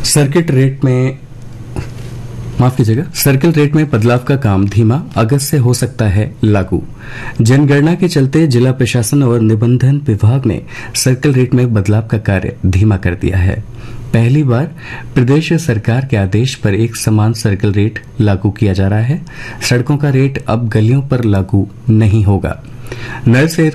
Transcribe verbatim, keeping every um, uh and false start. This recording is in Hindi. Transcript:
सर्किट रेट में माफ कीजिएगा सर्किल रेट में बदलाव का काम धीमा, अगस्त से हो सकता है लागू। जनगणना के चलते जिला प्रशासन और निबंधन विभाग ने सर्किल रेट में बदलाव का कार्य धीमा कर दिया है। पहली बार प्रदेश सरकार के आदेश पर एक समान सर्किल रेट लागू किया जा रहा है। सड़कों का रेट अब गलियों पर लागू नहीं होगा। नए